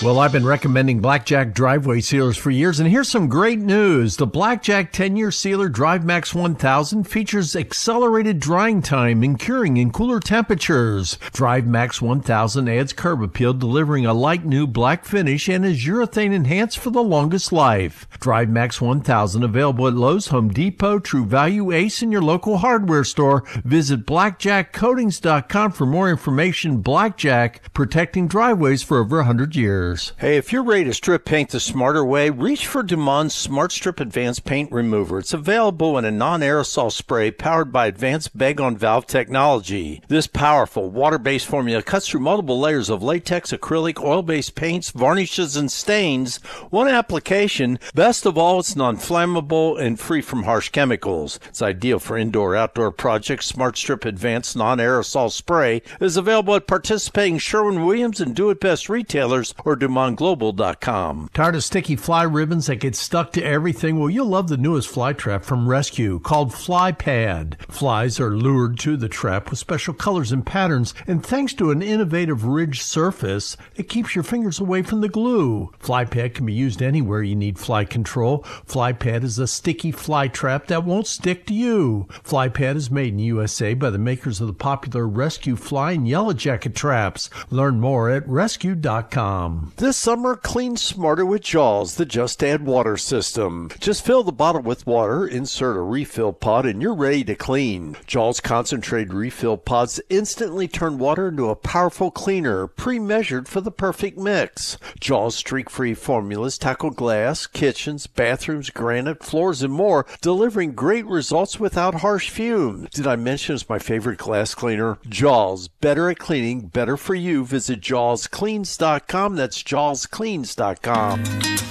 Well, I've been recommending Blackjack driveway sealers for years, and here's some great news. The Blackjack 10-year sealer DriveMax 1000 features accelerated drying time and curing in cooler temperatures. DriveMax 1000 adds curb appeal, delivering a light new black finish, and is urethane enhanced for the longest life. DriveMax 1000 available at Lowe's, Home Depot, True Value, Ace, and your local hardware store. Visit blackjackcoatings.com for more information. Blackjack, protecting driveways for over 100 years. Hey, if you're ready to strip paint the smarter way, reach for Dumond's Smart Strip Advanced Paint Remover. It's available in a non-aerosol spray powered by advanced bag-on-valve technology. This powerful water-based formula cuts through multiple layers of latex, acrylic, oil-based paints, varnishes, and stains. One application. Best of all, it's non-flammable and free from harsh chemicals. It's ideal for indoor-outdoor projects. Smart Strip Advanced Non-Aerosol Spray is available at participating Sherwin-Williams and Do It Best retailers or DumondGlobal.com. Tired of sticky fly ribbons that get stuck to everything? Well, you'll love the newest fly trap from Rescue called Fly Pad. Flies are lured to the trap with special colors and patterns, and thanks to an innovative ridged surface, it keeps your fingers away from the glue. Fly Pad can be used anywhere you need fly control. Fly Pad is a sticky fly trap that won't stick to you. Fly Pad is made in USA by the makers of the popular Rescue Fly and Yellow Jacket traps. Learn more at rescue.com. This summer, clean smarter with Jaws, the Just Add Water system. Just fill the bottle with water, insert a refill pod, and you're ready to clean. Jaws concentrated refill pods instantly turn water into a powerful cleaner, pre-measured for the perfect mix. Jaws streak-free formulas tackle glass, kitchens, bathrooms, granite, floors, and more, delivering great results without harsh fumes. Did I mention it's my favorite glass cleaner? Jaws, better at cleaning, better for you. Visit JawsCleans.com. That's JawsCleans.com.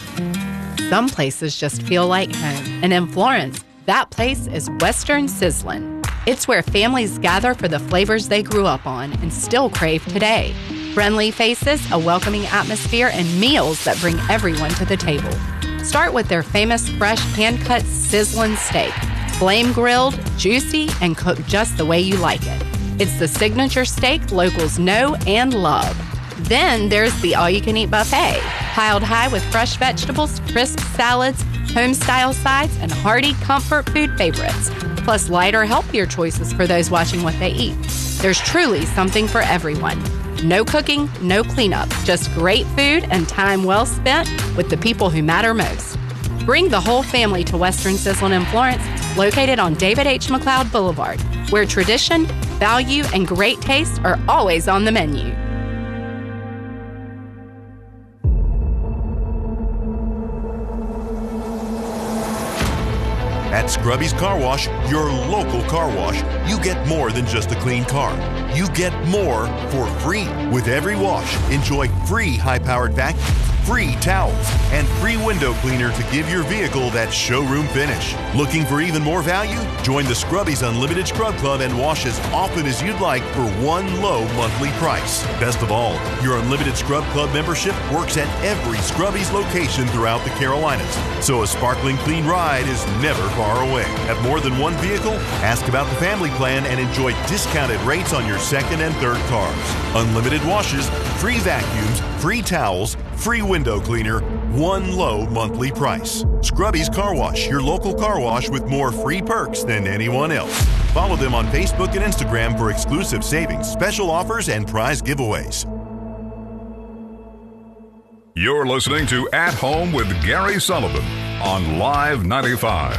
Some places just feel like home. And in Florence, that place is Western Sizzlin'. It's where families gather for the flavors they grew up on and still crave today. Friendly faces, a welcoming atmosphere, and meals that bring everyone to the table. Start with their famous fresh hand-cut sizzlin' steak. Flame grilled, juicy, and cooked just the way you like it. It's the signature steak locals know and love. Then there's the all-you-can-eat buffet, piled high with fresh vegetables, crisp salads, home-style sides, and hearty comfort food favorites, plus lighter, healthier choices for those watching what they eat. There's truly something for everyone. No cooking, no cleanup, just great food and time well spent with the people who matter most. Bring the whole family to Western Sizzlin' in Florence, located on David H. McLeod Boulevard, where tradition, value, and great taste are always on the menu. At Scrubby's Car Wash, your local car wash, you get more than just a clean car. You get more for free. With every wash, enjoy free high-powered vacuum, free towels, and free window cleaner to give your vehicle that showroom finish. Looking for even more value? Join the Scrubby's Unlimited Scrub Club and wash as often as you'd like for one low monthly price. Best of all, your Unlimited Scrub Club membership works at every Scrubby's location throughout the Carolinas, so a sparkling clean ride is never far away. Have more than one vehicle? Ask about the family plan and enjoy discounted rates on your second and third cars. Unlimited washes, free vacuums, free towels, free window cleaner, one low monthly price. Scrubby's Car Wash, your local car wash with more free perks than anyone else. Follow them on Facebook and Instagram for exclusive savings, special offers, and prize giveaways. You're listening to At Home with Gary Sullivan on Live 95.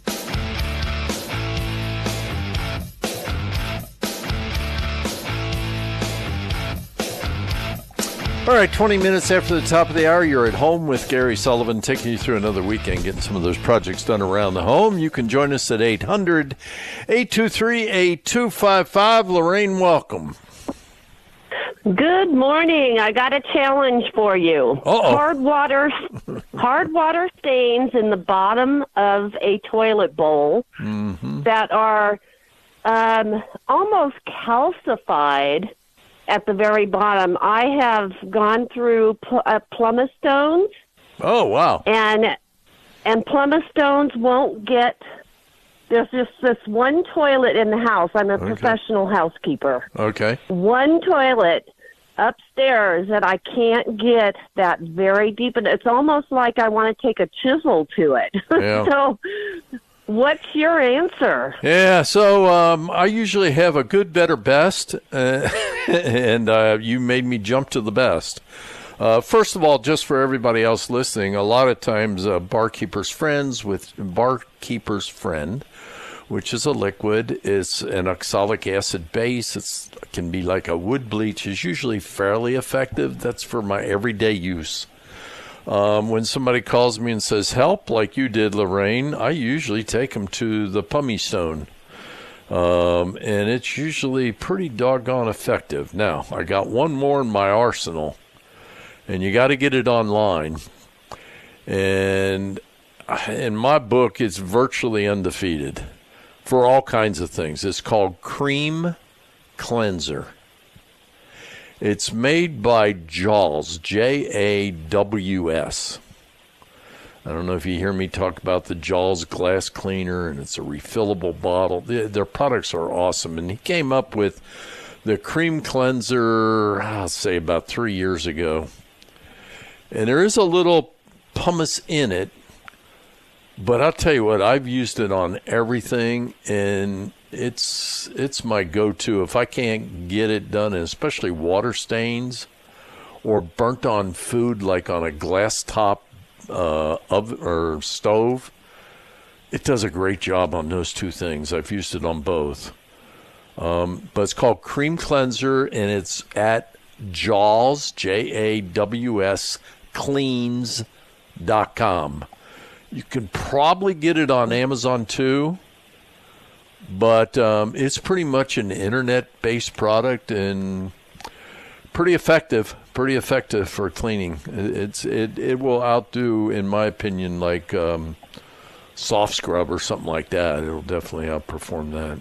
All right, 20 minutes after the top of the hour, you're at home with Gary Sullivan, taking you through another weekend, getting some of those projects done around the home. You can join us at 800-823-8255. Lorraine, welcome. Good morning. I got a challenge for you. Hard water stains in the bottom of a toilet bowl that are almost calcified at the very bottom. I have gone through pumice stones. Oh, wow. And pumice stones won't get... There's just this one toilet in the house. I'm a professional housekeeper. Okay. One toilet upstairs that I can't get that very deep, and it's almost like I want to take a chisel to it. Yeah. So what's your answer? Yeah, so I usually have a good, better, best, and you made me jump to the best. First of all, just for everybody else listening, a lot of times Barkeeper's Friend, which is a liquid, is an oxalic acid base. It can be like a wood bleach, is usually fairly effective. That's for my everyday use. When somebody calls me and says help, like you did, Lorraine, I usually take them to the pumice stone. And it's usually pretty doggone effective. Now, I got one more in my arsenal, and you got to get it online. And in my book, it's virtually undefeated for all kinds of things. It's called Cream Cleanser. It's made by Jaws, Jaws. I don't know if you hear me talk about the Jaws glass cleaner, and it's a refillable bottle. Their products are awesome. And he came up with the Cream Cleanser, I'll say about 3 years ago. And there is a little pumice in it, but I'll tell you what, I've used it on everything, and it's my go-to. If I can't get it done, and especially water stains or burnt on food like on a glass top oven or stove, it does a great job on those two things. I've used it on both. But it's called Cream Cleanser, and it's at Jaws, Jaws, cleans.com. You can probably get it on Amazon too, but it's pretty much an internet-based product and pretty effective for cleaning. It will outdo, in my opinion, like soft scrub or something like that. It'll definitely outperform that.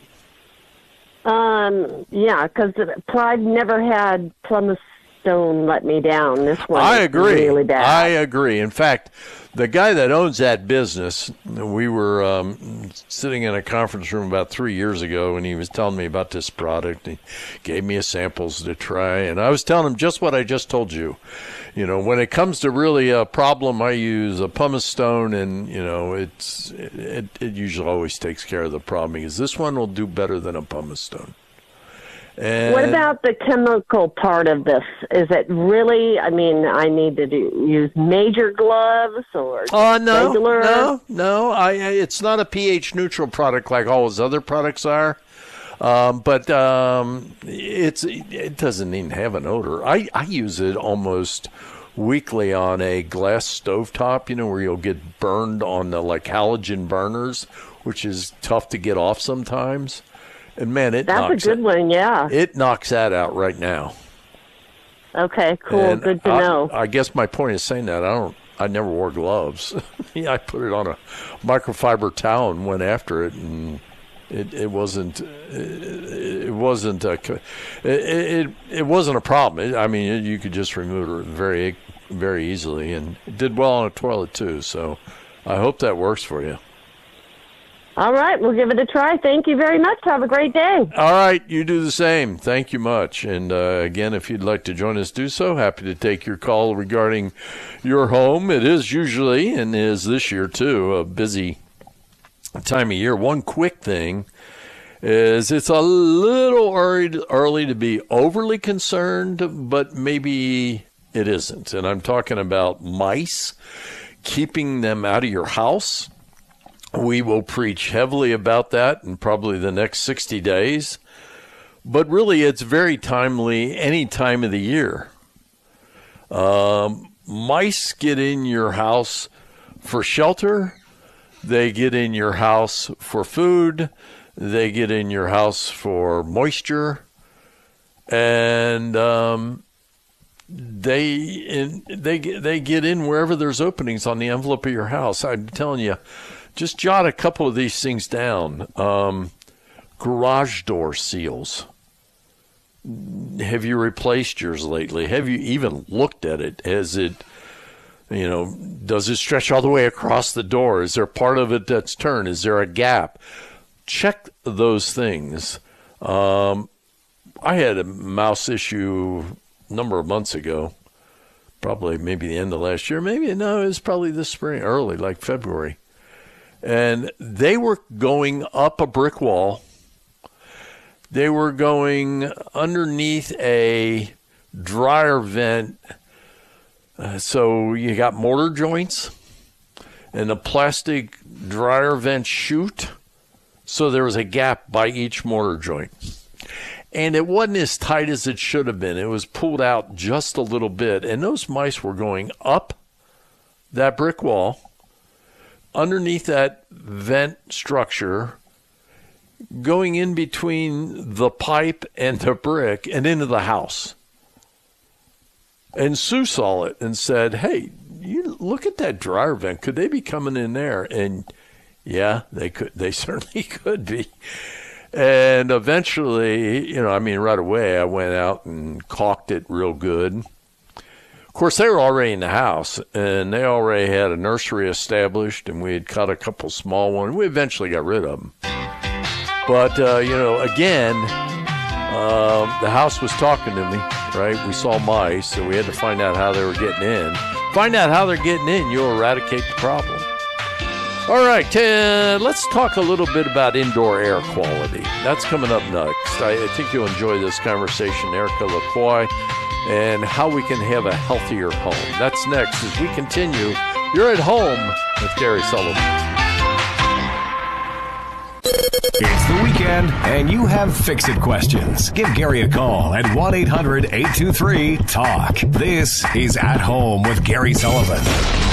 Yeah, because I've never had pumice stone let me down. This one I agree. Really bad. I agree. In fact, the guy that owns that business, we were sitting in a conference room about 3 years ago, and he was telling me about this product. He gave me a samples to try, and I was telling him just what I just told you. You know, when it comes to really a problem, I use a pumice stone, and, you know, it usually always takes care of the problem, because this one will do better than a pumice stone. And what about the chemical part of this? Is it really, I mean, I need to use major gloves or regular? No. It's not a pH neutral product like all his other products are. But it doesn't even have an odor. I use it almost weekly on a glass stovetop, you know, where you'll get burned on the like halogen burners, which is tough to get off sometimes. And man, that's a good one, yeah. It knocks that out right now. Okay, cool. And good to know. I guess my point is saying that I never wore gloves. I put it on a microfiber towel and went after it, and it wasn't a problem. I mean, you could just remove it very, very easily, and it did well on a toilet too. So I hope that works for you. All right, we'll give it a try. Thank you very much. Have a great day. All right, you do the same. Thank you much. And again, if you'd like to join us, do so. Happy to take your call regarding your home. It is usually, and is this year too, a busy time of year. One quick thing is it's a little early to be overly concerned, but maybe it isn't. And I'm talking about mice, keeping them out of your house. We will preach heavily about that in probably the next 60 days. But really, it's very timely any time of the year. Mice get in your house for shelter. They get in your house for food. They get in your house for moisture. And they get in wherever there's openings on the envelope of your house. I'm telling you, just jot a couple of these things down. Garage door seals. Have you replaced yours lately? Have you even looked at it? Has it, does it stretch all the way across the door? Is there part of it that's turned? Is there a gap? Check those things. I had a mouse issue number of months ago, probably maybe the end of last year. It was probably this spring, early, like February. And they were going up a brick wall. They were going underneath a dryer vent. So you got mortar joints and a plastic dryer vent chute. So there was a gap by each mortar joint. And it wasn't as tight as it should have been. It was pulled out just a little bit. And those mice were going up that brick wall, underneath that vent structure, going in between the pipe and the brick and into the house. And Sue saw it and said, hey, you look at that dryer vent. Could they be coming in there? And yeah, they could. They certainly could be. And eventually, right away, I went out and caulked it real good. Of course, they were already in the house, and they already had a nursery established, and we had cut a couple small ones. We eventually got rid of them. But, again, the house was talking to me, right? We saw mice, so we had to find out how they were getting in. Find out how they're getting in, you'll eradicate the problem. All right, let's talk a little bit about indoor air quality. That's coming up next. I think you'll enjoy this conversation, Erica Lacroix, and how we can have a healthier home. That's next as we continue. You're at home with Gary Sullivan. It's the weekend, and you have fix-it questions. Give Gary a call at 1-800-823-TALK. This is At Home with Gary Sullivan.